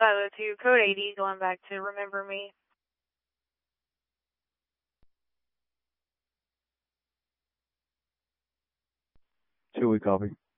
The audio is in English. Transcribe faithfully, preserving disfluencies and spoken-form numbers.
Silo two, code eighty, going back to Remember Me. Two, we copy.